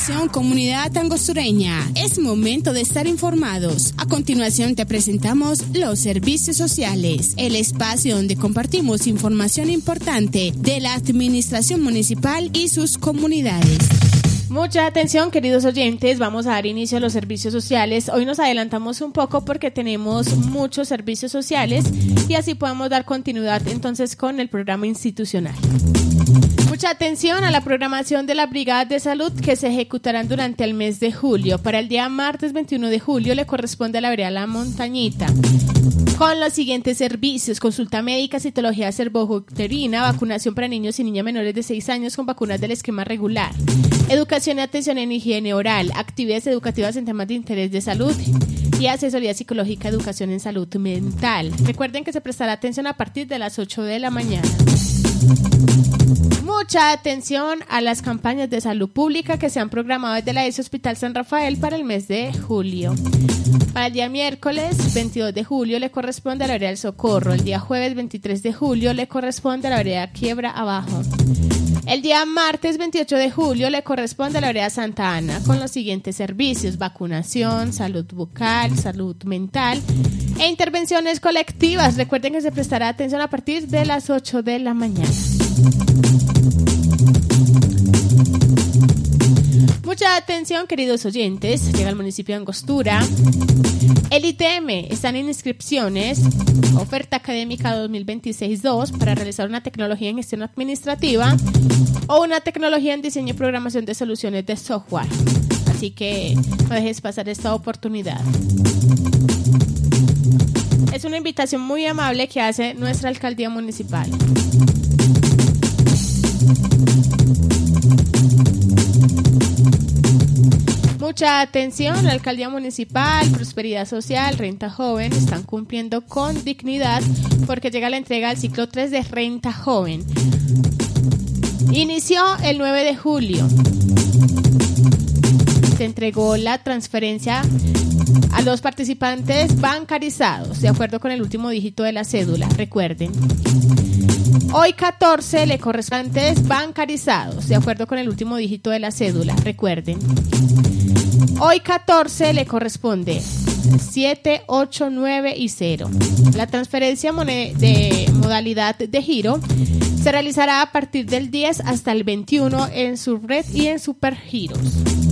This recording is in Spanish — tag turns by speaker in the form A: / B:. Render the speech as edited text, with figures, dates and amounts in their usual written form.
A: Atención comunidad angostureña, es momento de estar informados. A continuación te presentamos los servicios sociales, el espacio donde compartimos información importante de la administración municipal y sus comunidades.
B: Mucha atención, queridos oyentes, vamos a dar inicio a los servicios sociales. Hoy nos adelantamos un poco porque tenemos muchos servicios sociales y así podemos dar continuidad entonces con el programa institucional. Mucha atención a la programación de la Brigada de Salud que se ejecutarán durante el mes de julio. Para el día martes 21 de julio le corresponde a la vereda La Montañita, con los siguientes servicios: consulta médica, citología cervojocterina, vacunación para niños y niñas menores de 6 años con vacunas del esquema regular, educación y atención en higiene oral, actividades educativas en temas de interés de salud y asesoría psicológica, educación en salud mental. Recuerden que se prestará atención a partir de las 8 de la mañana. Mucha atención a las campañas de salud pública que se han programado desde la ESI Hospital San Rafael para el mes de julio. Para el día miércoles 22 de julio le corresponde a la vereda del Socorro. El día jueves 23 de julio le corresponde a la vereda Quiebra Abajo. El día martes 28 de julio le corresponde a la vereda Santa Ana con los siguientes servicios: vacunación, salud bucal, salud mental e intervenciones colectivas. Recuerden que se prestará atención a partir de las 8 de la mañana. Mucha atención, queridos oyentes, llega al municipio de Angostura. El ITM están en inscripciones, oferta académica 2026-2 para realizar una tecnología en gestión administrativa o una tecnología en diseño y programación de soluciones de software. Así que no dejes pasar esta oportunidad. Es una invitación muy amable que hace nuestra alcaldía municipal. Mucha atención, la alcaldía municipal, prosperidad social, renta joven están cumpliendo con dignidad porque llega la entrega del ciclo 3 de renta joven. Inició el 9 de julio. Se entregó la transferencia a los participantes bancarizados de acuerdo con el último dígito de la cédula. Recuerden. Hoy 14 le corresponde bancarizados de acuerdo con el último dígito de la cédula. Recuerden. Hoy 14 le corresponde 7, 8, 9 y 0. La transferencia de modalidad de giro se realizará a partir del 10 hasta el 21 en Subred y en Supergiros.